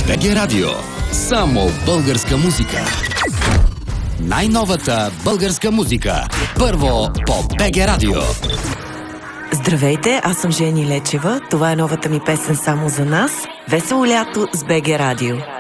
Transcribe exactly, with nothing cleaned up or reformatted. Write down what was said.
БГ Радио. Само българска музика. Най-новата българска музика. Първо по БГ Радио. Здравейте, аз съм Жени Лечева. Това е новата ми песен "Само за нас". Весело лято с БГ Радио.